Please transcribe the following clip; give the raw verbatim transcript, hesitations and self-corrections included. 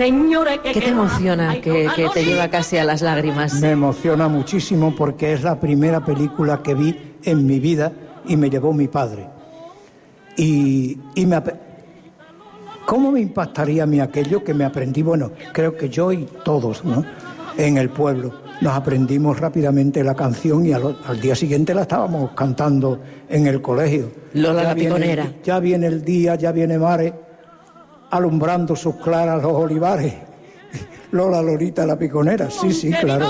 Señores, que ¿Qué te emociona, que, que te lleva casi a las lágrimas? Me emociona muchísimo porque es la primera película que vi en mi vida y me llevó mi padre. Y, y me, ¿cómo me impactaría a mí aquello que me aprendí? Bueno, creo que yo y todos, ¿no?, en el pueblo nos aprendimos rápidamente la canción y al, al día siguiente la estábamos cantando en el colegio. Lola ya la piconera. Viene, ya viene el día, ya viene Mare, alumbrando sus claras los olivares. Lola Lolita la piconera, sí, sí, claro.